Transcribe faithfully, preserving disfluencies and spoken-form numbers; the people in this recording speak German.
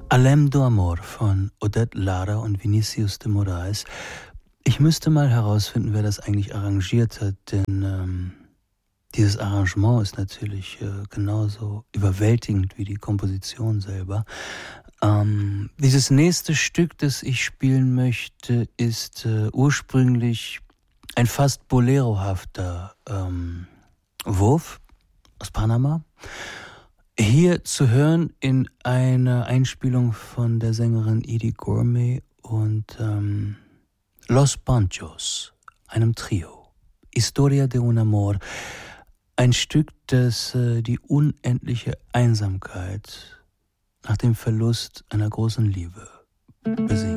Alem do Amor von Odette Lara und Vinicius de Moraes. Ich müsste mal herausfinden, wer das eigentlich arrangiert hat, denn ähm, dieses Arrangement ist natürlich äh, genauso überwältigend wie die Komposition selber. Ähm, dieses nächste Stück, das ich spielen möchte, ist äh, ursprünglich ein fast bolerohafter ähm, Wurf aus Panama. Hier zu hören in einer Einspielung von der Sängerin Edie Gourmet und ähm, Los Panchos, einem Trio. Historia de un Amor, ein Stück, das äh, die unendliche Einsamkeit nach dem Verlust einer großen Liebe besingt.